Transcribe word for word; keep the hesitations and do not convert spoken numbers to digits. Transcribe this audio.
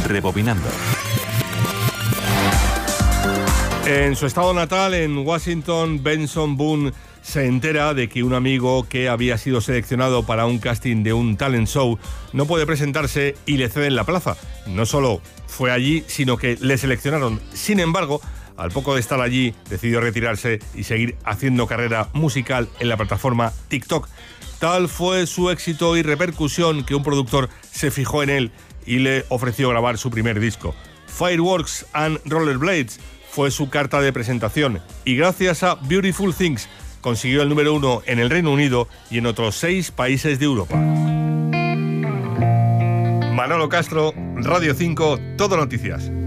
Rebobinando. En su estado natal, en Washington, Benson Boone se entera de que un amigo que había sido seleccionado para un casting de un talent show no puede presentarse y le ceden la plaza. No solo fue allí, sino que le seleccionaron. Sin embargo, al poco de estar allí, decidió retirarse y seguir haciendo carrera musical en la plataforma TikTok. Tal fue su éxito y repercusión que un productor se fijó en él y le ofreció grabar su primer disco. Fireworks and Rollerblades fue su carta de presentación y gracias a Beautiful Things consiguió el número uno en el Reino Unido y en otros seis países de Europa. Manolo Castro, Radio cinco, Todo Noticias.